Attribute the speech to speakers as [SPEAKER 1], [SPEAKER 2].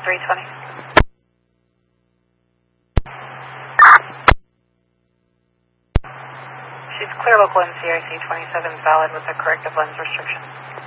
[SPEAKER 1] 320. She's clear local NCIC 27 valid with a corrective lens restriction.